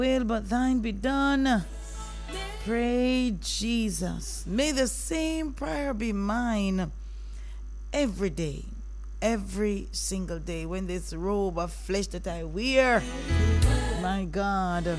will, but thine be done. Pray Jesus. May the same prayer be mine every day, every single day, when this robe of flesh that I wear, my God,